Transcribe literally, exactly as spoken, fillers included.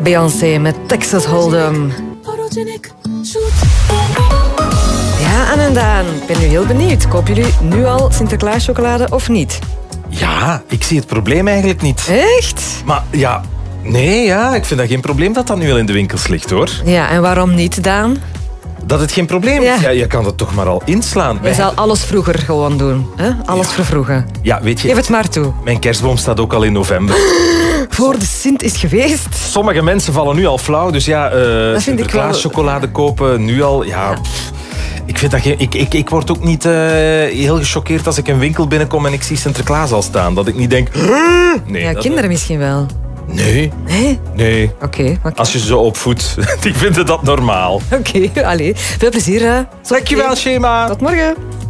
Beyoncé met Texas Hold'em. Ja, Anne en Daan, ik ben nu heel benieuwd. Kopen jullie nu al Sinterklaas chocolade of niet? Ja, ik zie het probleem eigenlijk niet. Echt? Maar ja, nee, ja, ik vind dat geen probleem dat dat nu al in de winkels ligt, hoor. Ja, en waarom niet, Daan? Dat het geen probleem is? Ja. Ja, je kan het toch maar al inslaan. Je zal alles vroeger gewoon doen. Hè? Alles Ja. vervroegen. Ja, weet je, Geef het maar toe. mijn kerstboom staat ook al in november. Voor de Sint is geweest. Sommige mensen vallen nu al flauw, dus ja, uh, vind ik Sinterklaas wel- chocolade kopen nu al, ja... Ja. Pff, ik, vind dat geen, ik, ik, ik word ook niet uh, heel gechoqueerd als ik een winkel binnenkom en ik zie Sinterklaas al staan. Dat ik niet denk... Nee, Ja, dat- kinderen misschien wel. Nee, Nee? nee. Oké, oké. Als je ze zo opvoedt, die vinden dat normaal. Oké, allee. Veel plezier. Hè. Dankjewel, Shema. Tot morgen.